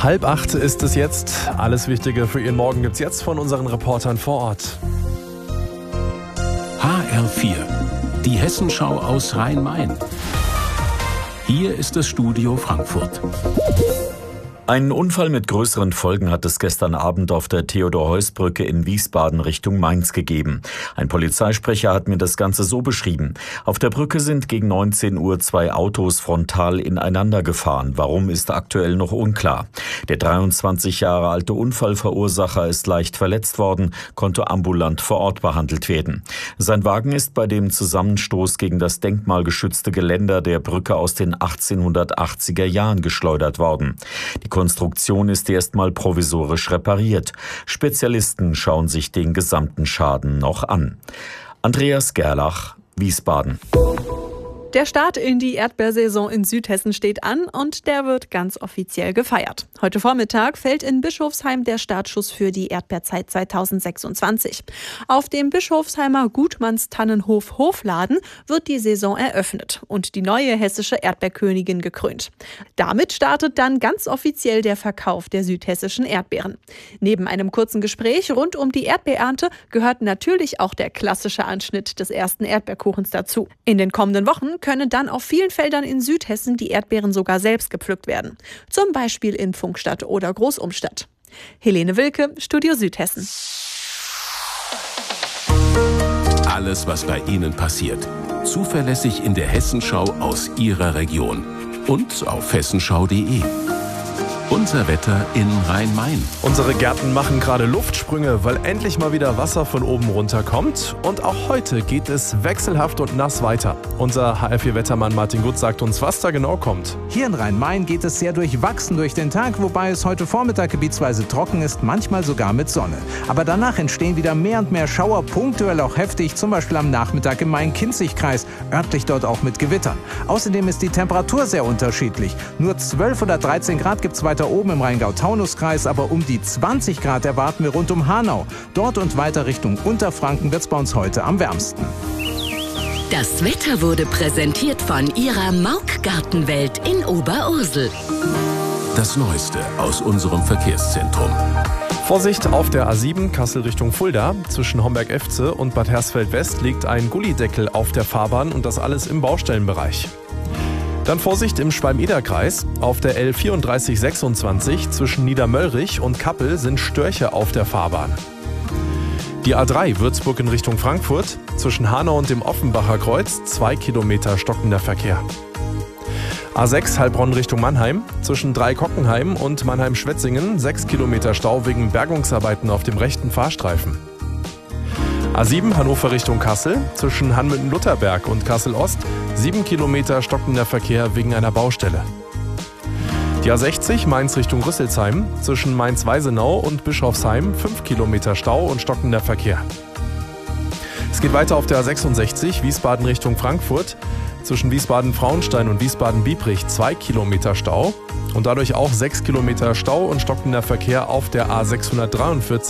7:30 ist es jetzt. Alles Wichtige für Ihren Morgen gibt's jetzt von unseren Reportern vor Ort. HR4, die Hessenschau aus Rhein-Main. Hier ist das Studio Frankfurt. Einen Unfall mit größeren Folgen hat es gestern Abend auf der Theodor-Heuss-Brücke in Wiesbaden Richtung Mainz gegeben. Ein Polizeisprecher hat mir das Ganze so beschrieben. Auf der Brücke sind gegen 19 Uhr 2 Autos frontal ineinander gefahren. Warum, ist aktuell noch unklar. Der 23 Jahre alte Unfallverursacher ist leicht verletzt worden, konnte ambulant vor Ort behandelt werden. Sein Wagen ist bei dem Zusammenstoß gegen das denkmalgeschützte Geländer der Brücke aus den 1880er Jahren geschleudert worden. Die Konstruktion ist erstmal provisorisch repariert. Spezialisten schauen sich den gesamten Schaden noch an. Andreas Gerlach, Wiesbaden. Der Start in die Erdbeersaison in Südhessen steht an und der wird ganz offiziell gefeiert. Heute Vormittag fällt in Bischofsheim der Startschuss für die Erdbeerzeit 2026. Auf dem Bischofsheimer Gutmannstannenhof Hofladen wird die Saison eröffnet und die neue hessische Erdbeerkönigin gekrönt. Damit startet dann ganz offiziell der Verkauf der südhessischen Erdbeeren. Neben einem kurzen Gespräch rund um die Erdbeerernte gehört natürlich auch der klassische Anschnitt des ersten Erdbeerkuchens dazu. In den kommenden Wochen können dann auf vielen Feldern in Südhessen die Erdbeeren sogar selbst gepflückt werden. Zum Beispiel in Pfungstadt oder Großumstadt. Helene Wilke, Studio Südhessen. Alles, was bei Ihnen passiert. Zuverlässig in der Hessenschau aus Ihrer Region. Und auf hessenschau.de. Unser Wetter in Rhein-Main. Unsere Gärten machen gerade Luftsprünge, weil endlich mal wieder Wasser von oben runter kommt. Und auch heute geht es wechselhaft und nass weiter. Unser HR4-Wettermann Martin Gut sagt uns, was da genau kommt. Hier in Rhein-Main geht es sehr durchwachsen durch den Tag, wobei es heute Vormittag gebietsweise trocken ist, manchmal sogar mit Sonne. Aber danach entstehen wieder mehr und mehr Schauer, punktuell auch heftig, zum Beispiel am Nachmittag im Main-Kinzig-Kreis, örtlich dort auch mit Gewittern. Außerdem ist die Temperatur sehr unterschiedlich. Nur 12 oder 13 Grad gibt es weiter oben im Rheingau-Taunus-Kreis, aber um die 20 Grad erwarten wir rund um Hanau. Dort und weiter Richtung Unterfranken wird es bei uns heute am wärmsten. Das Wetter wurde präsentiert von Ihrer Mauk-Gartenwelt in Oberursel. Das Neueste aus unserem Verkehrszentrum. Vorsicht auf der A7 Kassel Richtung Fulda. Zwischen Homberg-Efze und Bad Hersfeld-West liegt ein Gullideckel auf der Fahrbahn und das alles im Baustellenbereich. Dann Vorsicht im Schwalm-Eder-Kreis. Auf der L3426 zwischen Niedermöllrich und Kappel sind Störche auf der Fahrbahn. Die A3 Würzburg in Richtung Frankfurt. Zwischen Hanau und dem Offenbacher Kreuz 2 Kilometer stockender Verkehr. A6 Heilbronn Richtung Mannheim. Zwischen Dreikockenheim und Mannheim-Schwetzingen 6 Kilometer Stau wegen Bergungsarbeiten auf dem rechten Fahrstreifen. A7 Hannover Richtung Kassel, zwischen Hanmütten-Lutherberg und Kassel-Ost 7 Kilometer stockender Verkehr wegen einer Baustelle. Die A60 Mainz Richtung Rüsselsheim, zwischen Mainz-Weisenau und Bischofsheim 5 Kilometer Stau und stockender Verkehr. Es geht weiter auf der A66 Wiesbaden Richtung Frankfurt, zwischen Wiesbaden-Frauenstein und Wiesbaden-Biebrich 2 Kilometer Stau und dadurch auch 6 Kilometer Stau und stockender Verkehr auf der A643